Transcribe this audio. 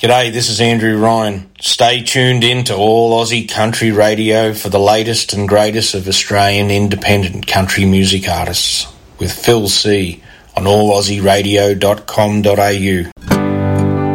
G'day, this is Andrew Ryan. Stay tuned in to All Aussie Country Radio for the latest and greatest of Australian independent country music artists with Phil C on allaussieradio.com.au.